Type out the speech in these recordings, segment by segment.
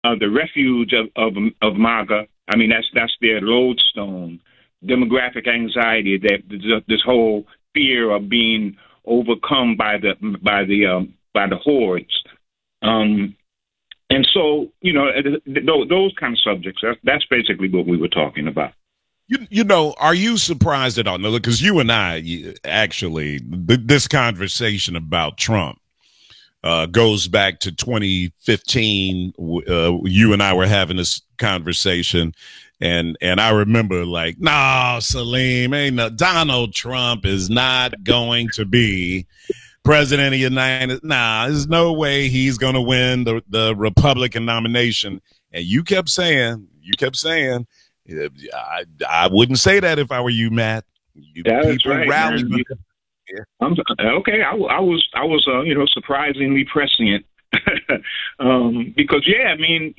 the refuge of MAGA. I mean, that's their lodestone. Demographic anxiety, that this whole fear of being overcome by the hordes. And so, those kind of subjects. That's basically what we were talking about. Are you surprised at all? No, because you and I actually, this conversation about Trump goes back to 2015. You and I were having this conversation, and I remember like, no, Salim, Donald Trump is not going to be president of the United States. Nah, there's no way he's going to win the Republican nomination. And you kept saying, I wouldn't say that if I were you, Matt. That's right, rallied. Yeah. Okay. I was surprisingly prescient because I mean,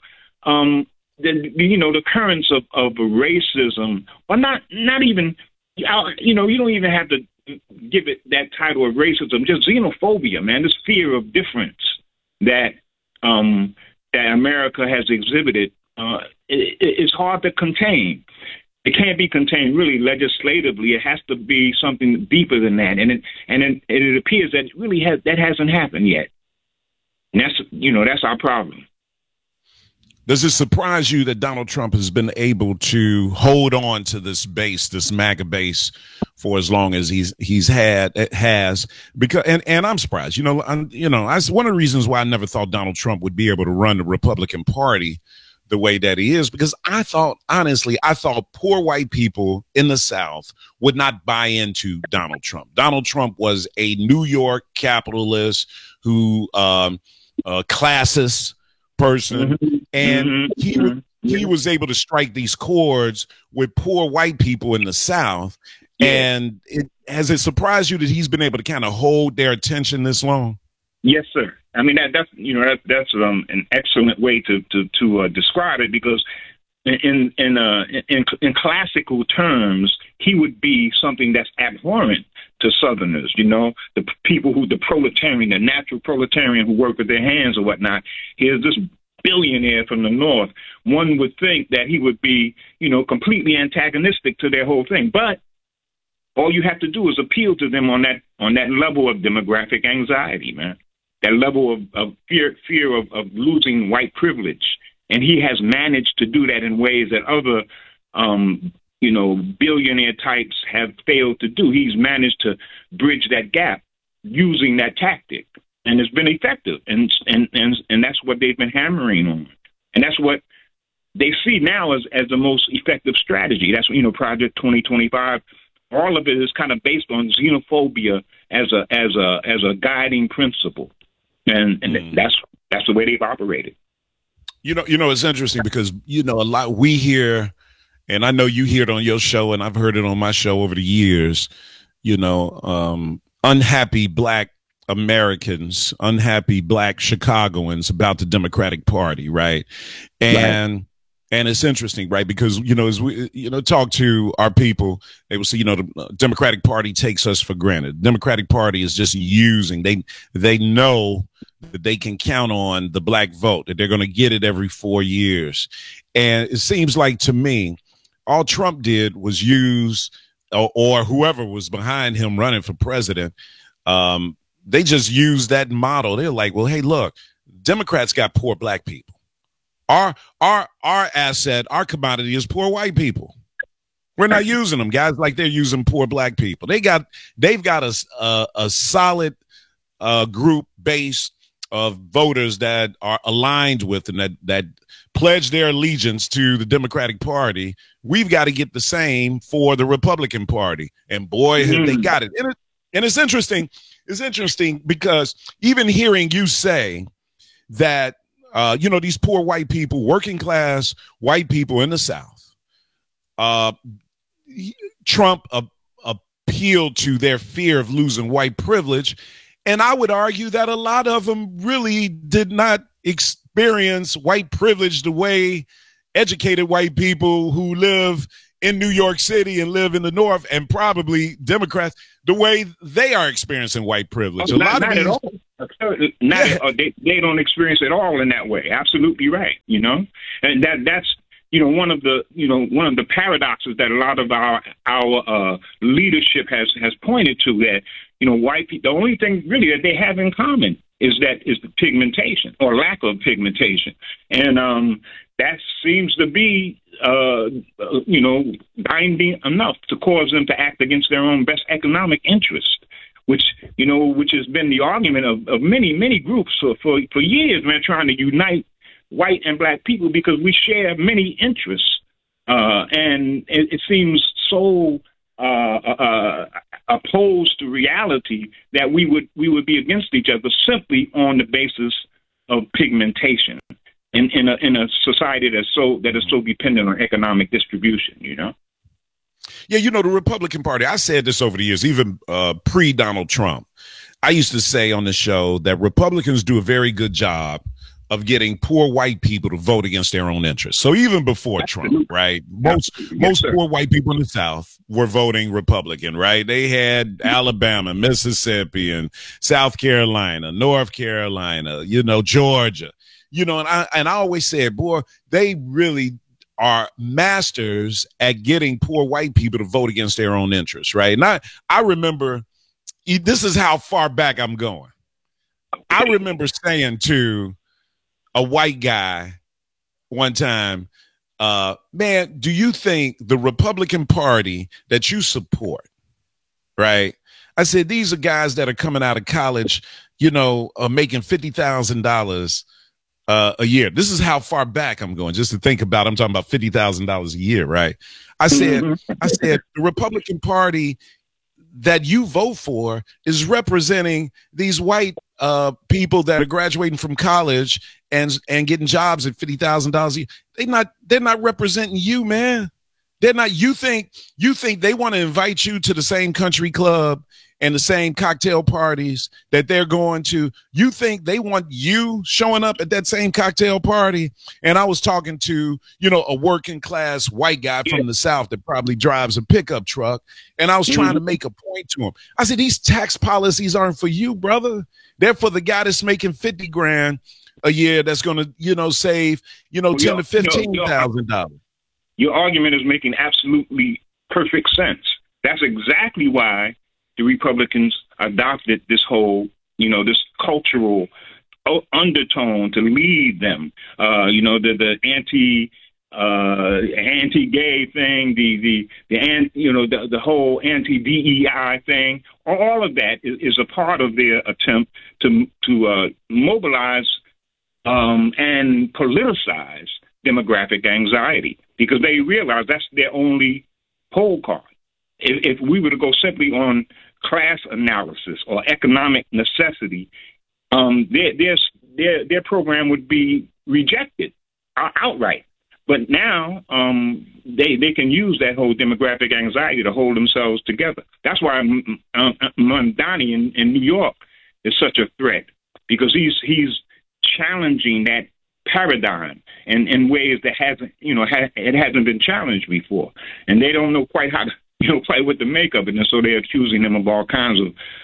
the currents of racism, or not even, you don't even have to give it that title of racism, just xenophobia, man. This fear of difference that America has exhibited, it's hard to contain. It can't be contained really legislatively. It has to be something deeper than that, and it appears that that hasn't happened yet. And that's our problem. Does it surprise you that Donald Trump has been able to hold on to this base, this MAGA base, for as long as has? Because and I'm surprised. One of the reasons why I never thought Donald Trump would be able to run the Republican Party the way that he is, because I thought poor white people in the South would not buy into Donald Trump. Donald Trump was a New York capitalist who classist person, and he was able to strike these chords with poor white people in the South. And has it surprised you that he's been able to kind of hold their attention this long? Yes, sir. I mean, that's an excellent way to describe it, because in classical terms, he would be something that's abhorrent to Southerners. The people the proletarian, the natural proletarian who work with their hands or whatnot. Here's this billionaire from the North. One would think that he would be, completely antagonistic to their whole thing. But all you have to do is appeal to them on that level of demographic anxiety, man. That level of fear of losing white privilege. And he has managed to do that in ways that other, billionaire types have failed to do. He's managed to bridge that gap using that tactic, and it's been effective. And that's what they've been hammering on. And that's what they see now as the most effective strategy. That's, Project 2025. All of it is kind of based on xenophobia as a guiding principle. And that's the way they've operated. It's interesting because, a lot we hear, and I know you hear it on your show, and I've heard it on my show over the years, unhappy Black Americans, unhappy Black Chicagoans about the Democratic Party, right? And it's interesting, right? Because, as we, talk to our people, they will say, the Democratic Party takes us for granted. The Democratic Party is just using, they know that they can count on the Black vote, that they're going to get it every 4 years. And it seems like, to me, all Trump did was use, or whoever was behind him running for president, they just used that model. They're like, well, hey, look, Democrats got poor Black people. Our asset, our commodity is poor white people. We're not using them, guys, like they're using poor Black people. They've got a solid group base of voters that are aligned with and that pledge their allegiance to the Democratic Party. We've got to get the same for the Republican Party. And boy, they got it. And it's interesting. It's interesting because even hearing you say that, these poor white people, working class white people in the South, Trump appealed to their fear of losing white privilege. And I would argue that a lot of them really did not experience white privilege the way educated white people who live in New York City and live in the North, and probably Democrats, the way they are experiencing white privilege. Not at all. Not they don't experience it all in that way. Absolutely right. And that's one of the paradoxes that a lot of our leadership has pointed to, that white people, the only thing really that they have in common is the pigmentation or lack of pigmentation, and that seems to be binding enough to cause them to act against their own best economic interest, which has been the argument of many groups for years, man, trying to unite white and black people because we share many interests, and it seems so opposed to reality that we would be against each other simply on the basis of pigmentation in a society that is so dependent on economic distribution. Yeah, the Republican Party, I said this over the years, even pre-Donald Trump. I used to say on the show that Republicans do a very good job of getting poor white people to vote against their own interests. So even before Trump, right, most poor white people in the South were voting Republican, right? They had Alabama, Mississippi, and South Carolina, North Carolina, Georgia, and I always said, boy, they really are masters at getting poor white people to vote against their own interests, right? And I remember, this is how far back I'm going. I remember saying to a white guy one time, man, do you think the Republican Party that you support, right? I said, these are guys that are coming out of college, making $50,000 a year. This is how far back I'm going, just to think about. I'm talking about $50,000 a year, right? I said, the Republican Party that you vote for is representing these white people that are graduating from college and getting jobs at $50,000 a year. They're not representing you, man. They're not. You think they want to invite you to the same country club and the same cocktail parties that they're going to. You think they want you showing up at that same cocktail party? And I was talking to, a working class white guy from the South that probably drives a pickup truck. And I was trying to make a point to him. I said, these tax policies aren't for you, brother. They're for the guy that's making $50,000 a year that's going to, save, $10,000 to $15,000. Your argument is making absolutely perfect sense. That's exactly why the Republicans adopted this whole, this cultural undertone to lead them. The anti-gay thing, the whole anti-DEI thing. All of that is a part of their attempt to mobilize and politicize demographic anxiety, because they realize that's their only poll card. If we were to go simply on class analysis or economic necessity, their program would be rejected outright. But now they can use that whole demographic anxiety to hold themselves together. That's why Mamdani in New York is such a threat, because he's challenging that paradigm in ways that it hasn't been challenged before, and they don't know quite how to play with the makeup, and so they're accusing him of all kinds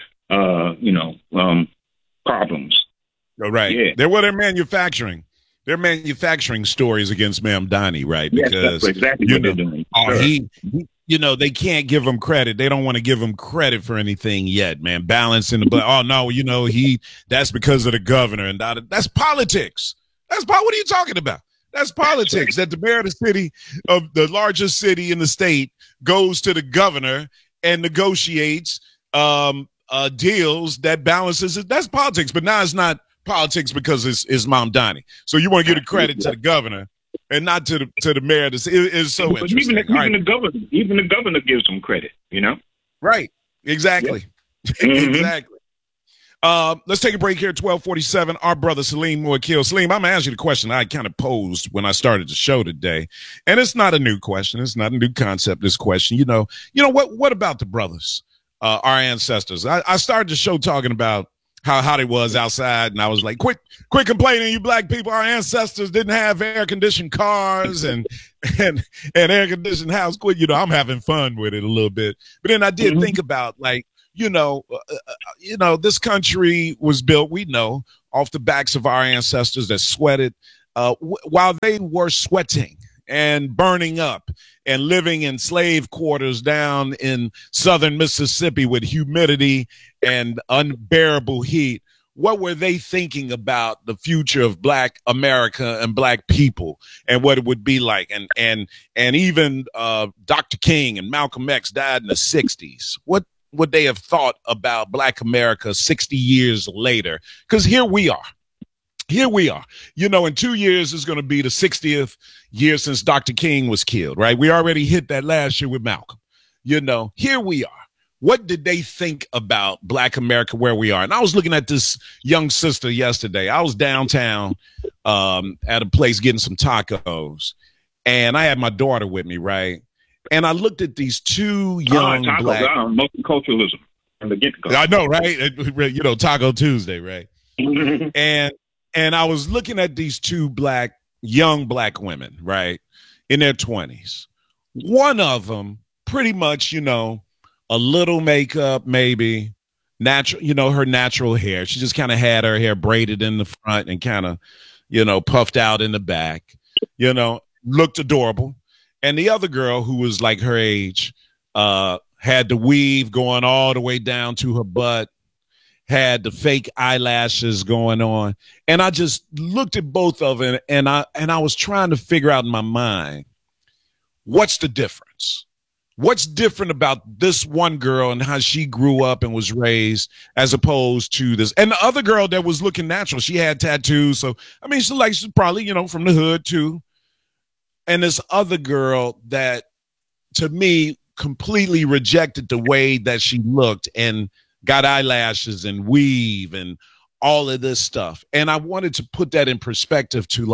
of problems. Oh, right. Yeah. They're manufacturing. They're manufacturing stories against Mamdani, right? Because that's exactly what they're doing. Sure. They can't give him credit. They don't want to give him credit for anything yet, man. Balancing the oh no, that's because of the governor, and that's politics. What are you talking about? That's politics. That the mayor of the city, of the largest city in the state, goes to the governor and negotiates deals that balances it. That's politics. But now it's not politics because it's Mamdani. So you want to give the credit to the governor and not to the mayor of the city. It's so interesting. Even the governor gives them credit. Right. Exactly. Yep. Exactly. Let's take a break here at 12:47. Our brother Salim Muakil. Salim, I'm going to ask you the question I kind of posed when I started the show today. And it's not a new question. It's not a new concept, this question. What about the brothers, our ancestors? I started the show talking about how hot it was outside, and I was like, quit complaining, you black people. Our ancestors didn't have air-conditioned cars and air-conditioned house. I'm having fun with it a little bit. But then I did think about, like, this country was built, we know, off the backs of our ancestors that sweated while they were sweating and burning up and living in slave quarters down in southern Mississippi with humidity and unbearable heat. What were they thinking about the future of Black America and Black people and what it would be like? And even Dr. King and Malcolm X died in the 60s. What would they have thought about Black America 60 years later? Because here we are. In 2 years is going to be the 60th year since Dr. King was killed, right? We already hit that last year with Malcolm. Here we are. What did they think about Black America where we are? And I was looking at this young sister yesterday. I was downtown at a place getting some tacos, and I had my daughter with me, right? And I looked at these two young Black... multiculturalism from the get-go. I know, right? Taco Tuesday, right? And I was looking at these two young Black women, right, in their 20s. One of them, pretty much, a little makeup, maybe natural, her natural hair. She just kind of had her hair braided in the front and kind of, puffed out in the back, looked adorable. And the other girl, who was like her age, had the weave going all the way down to her butt, had the fake eyelashes going on. And I just looked at both of them and I was trying to figure out in my mind, what's the difference? What's different about this one girl and how she grew up and was raised as opposed to this? And the other girl that was looking natural, she had tattoos. So, she's probably, from the hood too. And this other girl that, to me, completely rejected the way that she looked and got eyelashes and weave and all of this stuff. And I wanted to put that in perspective to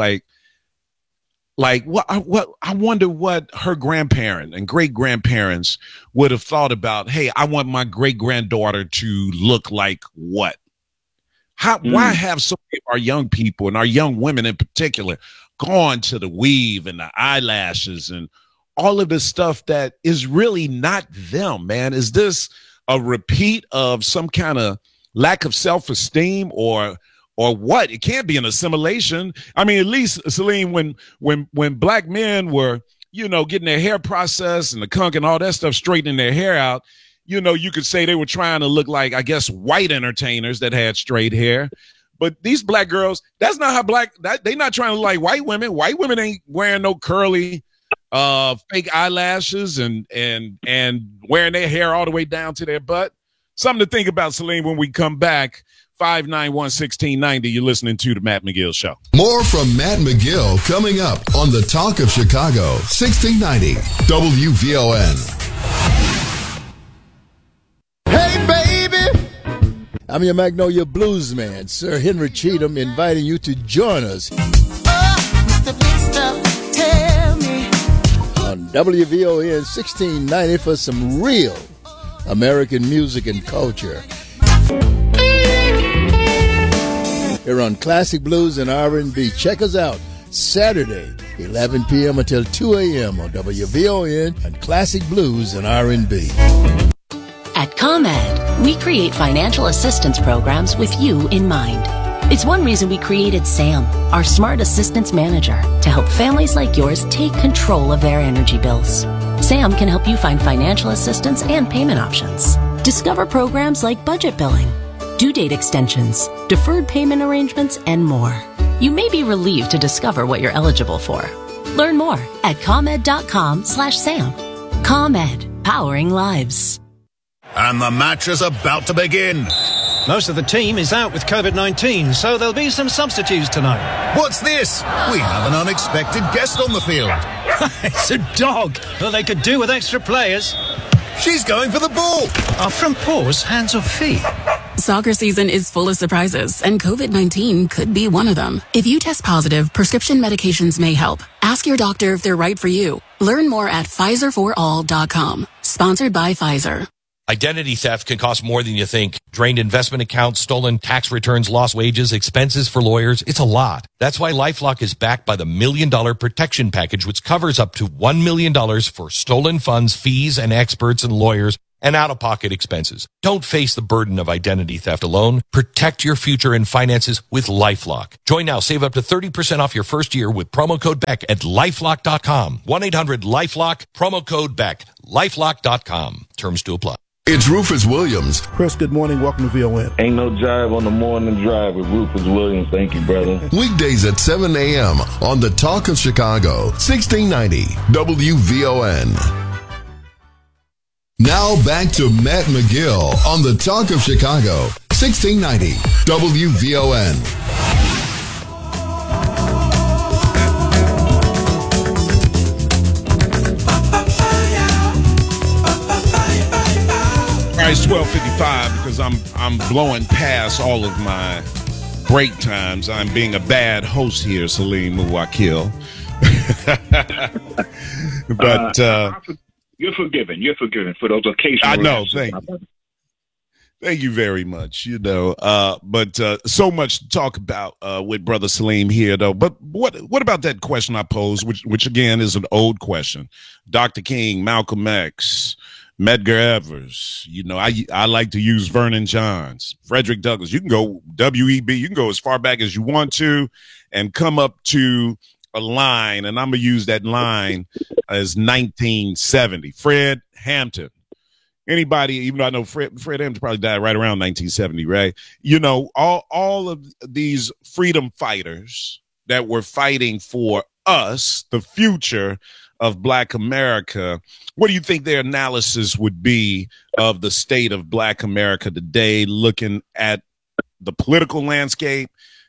what I wonder what her grandparent and great grandparents would have thought about. Hey, I want my great granddaughter to look like what? Why have so many of our young people and our young women in particular gone to the weave and the eyelashes and all of this stuff that is really not them, man? Is this a repeat of some kind of lack of self-esteem or what? It can't be an assimilation. At least, Salim, when Black men were, getting their hair processed and the conch and all that stuff, straightening their hair out, you could say they were trying to look like, I guess, white entertainers that had straight hair. But these Black girls, that's not how they not trying to look like white women. White women ain't wearing no curly fake eyelashes and wearing their hair all the way down to their butt. Something to think about, Salim, when we come back. 591-1690. You're listening to the Matt McGill Show. More from Matt McGill coming up on the Talk of Chicago, 1690 WVON. Hey, baby! I'm your Magnolia Blues man, Sir Henry Cheatham, inviting you to join us Mr. Big Stuff, tell me. On WVON 1690 for some real American music and culture. Here on Classic Blues and R&B. Check us out Saturday, 11 p.m. until 2 a.m. on WVON and Classic Blues and R&B. At ComEd, we create financial assistance programs with you in mind. It's one reason we created SAM, our smart assistance manager, to help families like yours take control of their energy bills. SAM can help you find financial assistance and payment options. Discover programs like budget billing, due date extensions, deferred payment arrangements, and more. You may be relieved to discover what you're eligible for. Learn more at ComEd.com/SAM. ComEd, powering lives. And the match is about to begin. Most of the team is out with COVID-19, so there'll be some substitutes tonight. What's this? We have an unexpected guest on the field. It's a dog. Well, they could do with extra players. She's going for the ball. Are front paws, hands or feet? Soccer season is full of surprises, and COVID-19 could be one of them. If you test positive, prescription medications may help. Ask your doctor if they're right for you. Learn more at PfizerForAll.com. Sponsored by Pfizer. Identity theft can cost more than you think. Drained investment accounts, stolen tax returns, lost wages, expenses for lawyers. It's a lot. That's why LifeLock is backed by the $1 Million Protection Package, which covers up to $1 million for stolen funds, fees, and experts and lawyers, and out-of-pocket expenses. Don't face the burden of identity theft alone. Protect your future and finances with LifeLock. Join now. Save up to 30% off your first year with promo code BECK at LifeLock.com. 1-800-LifeLock, promo code BECK. LifeLock.com. Terms to apply. It's Rufus Williams. Chris, good morning. Welcome to VON. Ain't no jive on the morning drive with Rufus Williams. Thank you, brother. Weekdays at 7 a.m. on the Talk of Chicago, 1690 WVON. Now back to Matt McGill on the Talk of Chicago, 1690 WVON. All right, it's 12:55 because I'm blowing past all of my break times. I'm being a bad host here, Salim Muwakil. But you're forgiven. You're forgiven for those occasions. I know. Thank you very much. But so much to talk about with Brother Salim here, though. But what about that question I posed, which again is an old question? Dr. King, Malcolm X, Medgar Evers, I like to use Vernon Johns, Frederick Douglass. You can go WEB, you can go as far back as you want to and come up to a line, and I'm going to use that line as 1970. Fred Hampton. Anybody, even though I know Fred Hampton probably died right around 1970, right? All of these freedom fighters that were fighting for us, the future of Black America, what do you think their analysis would be of the state of Black America today, looking at the political landscape,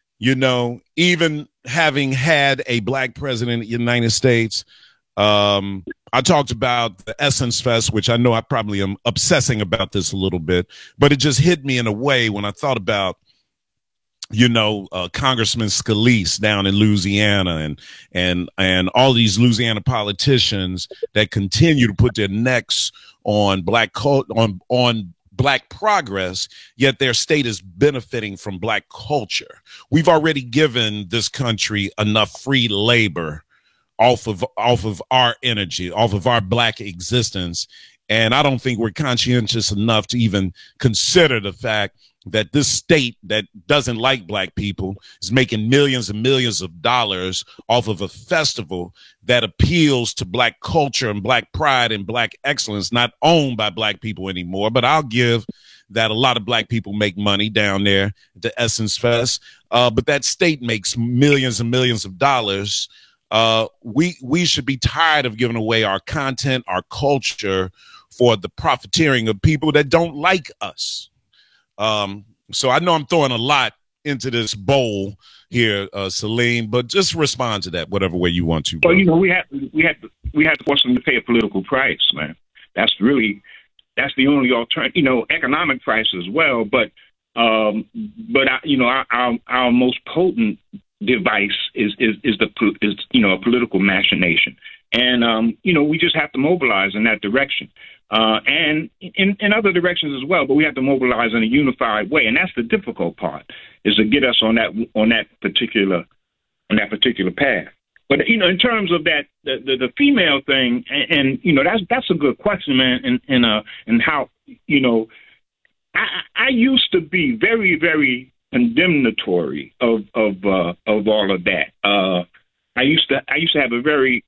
even having had a Black president in the United States? I talked about the Essence Fest, which I know I probably am obsessing about this a little bit, but it just hit me in a way when I thought about Congressman Scalise down in Louisiana and all these Louisiana politicians that continue to put their necks on on Black progress, yet their state is benefiting from Black culture. We've already given this country enough free labor off of our energy, off of our Black existence. And I don't think we're conscientious enough to even consider the fact that this state that doesn't like Black people is making millions and millions of dollars off of a festival that appeals to Black culture and Black pride and Black excellence, not owned by Black people anymore. But I'll give that a lot of Black people make money down there at the Essence Fest. But that state makes millions and millions of dollars. We should be tired of giving away our content, our culture for the profiteering of people that don't like us. So I know I'm throwing a lot into this bowl here, Salim, but just respond to that whatever way you want to. Well, we have to force them to pay a political price, man. That's the only alternative. Economic price as well, but our most potent device is a political machination, and we just have to mobilize in that direction. And in other directions as well, but we have to mobilize in a unified way, and that's the difficult part, is to get us on that particular path. But in terms of that, the female thing, and that's a good question, man. And how I used to be very, very condemnatory of all of that. I used to have a very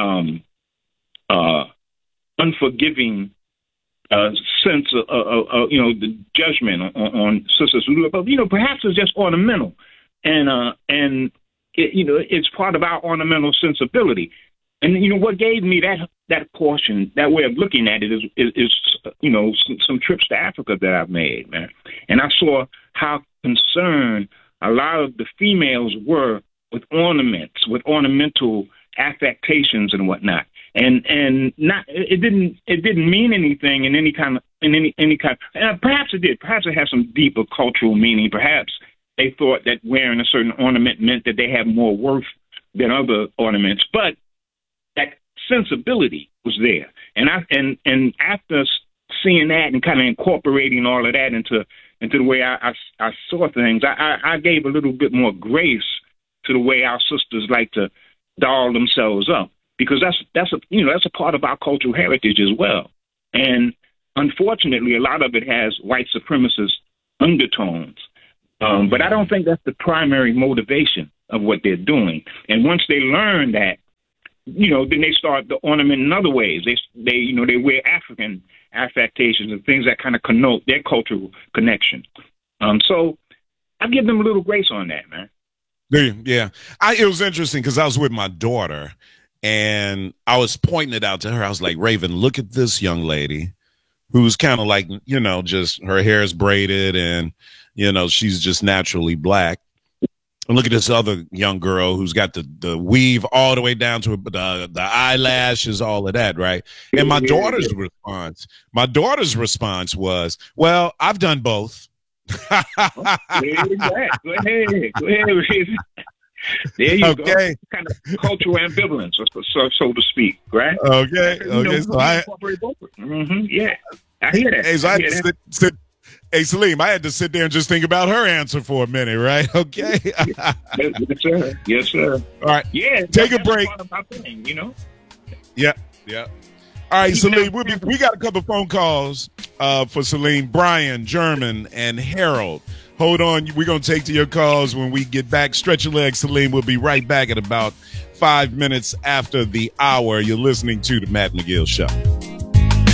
unforgiving sense of the judgment on sisters who do it, but perhaps it's just ornamental, and it's part of our ornamental sensibility. And what gave me that caution, that way of looking at it, is some trips to Africa that I've made, man, and I saw how concerned a lot of the females were with ornaments, with ornamental affectations and whatnot. And not it didn't mean anything in any kind. Perhaps it did. Perhaps it had some deeper cultural meaning. Perhaps they thought that wearing a certain ornament meant that they had more worth than other ornaments. But that sensibility was there. And after seeing that and kind of incorporating all of that into the way I saw things, I gave a little bit more grace to the way our sisters like to doll themselves up. Because that's a part of our cultural heritage as well, and unfortunately, a lot of it has white supremacist undertones. But I don't think that's the primary motivation of what they're doing. And once they learn that, then they start to ornament in other ways. They wear African affectations and things that kind of connote their cultural connection. So I give them a little grace on that, man. Yeah. It was interesting because I was with my daughter and I was pointing it out to her. I was like, Raven, look at this young lady who's kind of like, just her hair is braided and, she's just naturally black. And look at this other young girl who's got the weave all the way down to the eyelashes, all of that, right? And my daughter's response was, well, I've done both. Go ahead. There you go. Kind of cultural ambivalence, so to speak, right? Okay. So yeah, I hear that. Hey, Salim, I had to sit there and just think about her answer for a minute, right? Okay. Yes, sir. All right. Yeah. Take a break. Yeah. All right, Salim, we got a couple of phone calls for Salim, Brian, German, and Harold. Hold on. We're going to take to your calls when we get back. Stretch your legs, Salim. We'll be right back at about 5 minutes after the hour. You're listening to The Matt McGill Show.